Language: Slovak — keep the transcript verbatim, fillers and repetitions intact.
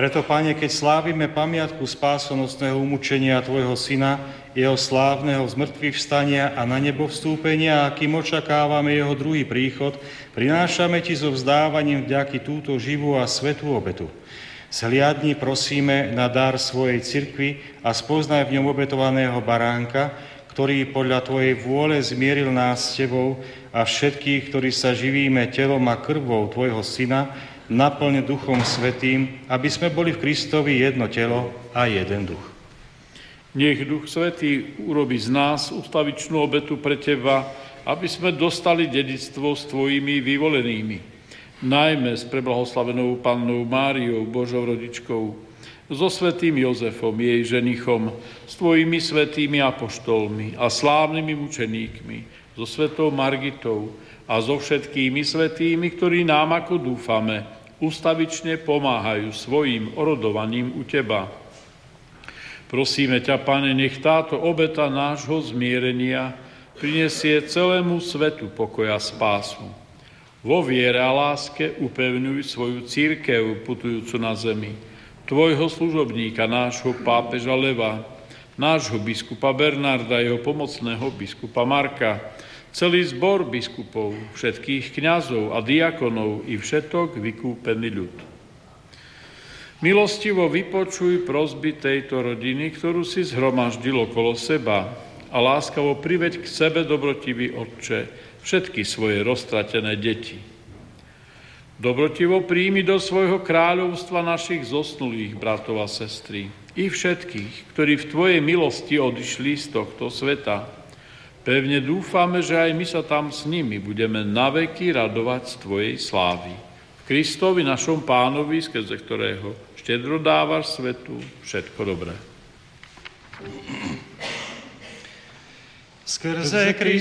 Preto, Pane, keď slávime pamiatku spásonosného umučenia Tvojho Syna, jeho slávneho zmrtvých vstania a na nebo vstúpenia, a kým očakávame jeho druhý príchod, prinášame Ti so vzdávaním vďaky túto živú a svätú obetu. Zhliadni, prosíme, na dar svojej cirkvi a spoznaj v ňom obetovaného baránka, ktorý podľa Tvojej vôle zmieril nás s Tebou a všetkých, ktorí sa živíme telom a krvou Tvojho Syna, naplň Duchom Svätým, aby sme boli v Kristovi jedno telo a jeden duch. Nech Duch Svätý urobí z nás ustavičnú obetu pre Teba, aby sme dostali dedičstvo s Tvojimi vyvolenými, najmä s preblahoslavenou Pannou Máriou, Božou rodičkou, so svätým Jozefom, jej ženichom, s Tvojimi svätými apoštolmi a slávnymi mučeníkmi, so svätou Margitou a so všetkými svätými, ktorí nám, ako dúfame, ustavične pomáhajú svojim orodovaním u Teba. Prosíme ťa, Pane, nech táto obeta nášho zmierenia prinesie celému svetu pokoja a spásu. Vo viere a láske upevňuj svoju cirkev putujúcu na zemi, Tvojho služobníka, nášho pápeža Leva, nášho biskupa Bernarda, jeho pomocného biskupa Marka, celý zbor biskupov, všetkých kňazov a diakonov i všetok vykúpený ľud. Milostivo vypočuj prosby tejto rodiny, ktorú si zhromaždil okolo seba, a láskavo priveď k sebe, dobrotivý Otče, všetky svoje roztratené deti. Dobrotivo príjmi do svojho kráľovstva našich zosnulých bratov a sestry i všetkých, ktorí v Tvojej milosti odišli z tohto sveta. Pevne dúfame, že aj my sa tam s nimi budeme naveky radovať z Tvojej slávy. V Kristovi, našom Pánovi, skrze ktorého štedro dávaš svetu všetko dobré. Skrze Krista